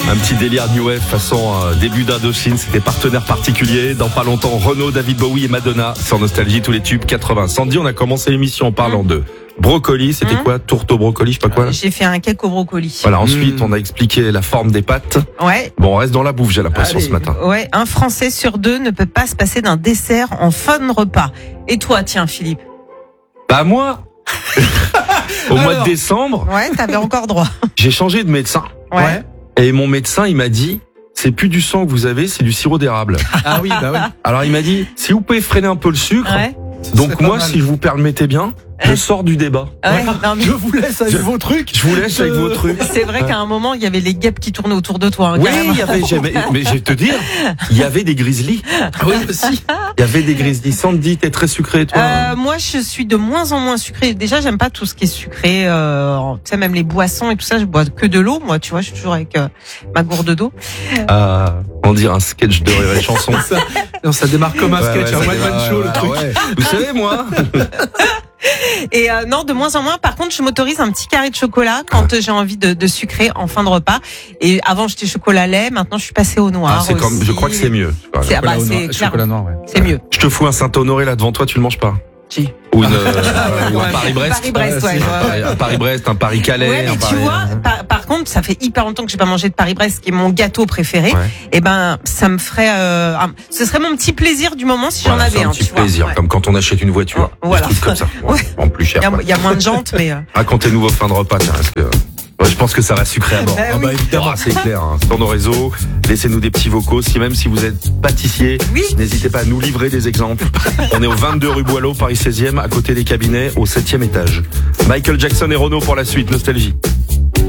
Un petit délire New Wave façon début d'Indochine, c'était partenaire particulier. Dans pas longtemps, Renaud, David Bowie et Madonna sur Nostalgie, tous les tubes 80. Sandy, on a commencé l'émission en parlant de brocoli, c'était quoi? Tourte au brocoli, je sais pas quoi. J'ai fait un cake au brocoli. Voilà, ensuite on a expliqué la forme des pâtes. Ouais. Bon, on reste dans la bouffe, j'ai l'impression ce matin. Ouais, un Français sur deux ne peut pas se passer d'un dessert en fin de repas. Et toi, tiens, Philippe? Bah moi au mois de décembre, Ouais, t'avais encore droit. j'ai changé de médecin. Ouais. Et mon médecin, il m'a dit, c'est plus du sang que vous avez, c'est du sirop d'érable. Ah oui, bah oui. Alors il m'a dit, si vous pouvez freiner un peu le sucre, Ouais. donc moi, si je vous permettez bien, je sors du débat. Ouais, non, mais Je vous laisse avec vos trucs. Je vous laisse avec vos trucs. c'est vrai qu'à un moment, il y avait les guêpes qui tournaient autour de toi. Hein, Oui, carrément. il y avait, mais je vais te dire, il y avait des grizzlies. Oui, aussi. Il y avait des grizzlies. Sandy, t'es très sucré, toi. Moi, je suis de moins en moins sucrée. Déjà, j'aime pas tout ce qui est sucré. Tu sais, même les boissons et tout ça, je bois que de l'eau. Moi, tu vois, je suis toujours avec ma gourde d'eau. On dirait un sketch de Rire et Chanson. Non, ça démarre comme un sketch, un one-man show, le truc. Vous savez, moi, Et non, de moins en moins. Par contre, je m'autorise un petit carré de chocolat quand j'ai envie de sucrer en fin de repas. Et avant, j'étais chocolat lait. Maintenant, je suis passée au noir. c'est comme, je crois que c'est mieux. Voilà. C'est, Chocolat, c'est clair. chocolat noir, ouais. C'est mieux. Je te fous un Saint-Honoré là devant toi, tu le manges pas? Si. Ou une, ou un Paris-Brest. Paris-Brest, ouais. Un Paris-Brest, un Paris-Calais. Ouais, mais un tu Paris- vois, par contre, ça fait hyper longtemps que j'ai pas mangé de Paris-Brest, qui est mon gâteau préféré. Ouais. Et ben, ça me ferait, ce serait mon petit plaisir du moment si Voilà, j'en c'est avais un un. petit tu vois. plaisir, Ouais. comme quand on achète une voiture. Voilà. Des trucs comme ça. Ouais. En plus cher. Il y a moins de jantes, mais. Racontez-nous vos fins de repas, tiens, parce que ouais, je pense que ça va sucrer à bord. Ben oui. Évidemment, c'est clair. Hein. Sur nos réseaux, laissez-nous des petits vocaux. Même si vous êtes pâtissier, Oui. n'hésitez pas à nous livrer des exemples. On est au 22 rue Boileau, Paris 16e, à côté des cabinets, au 7e étage. Michael Jackson et Renaud pour la suite, Nostalgie.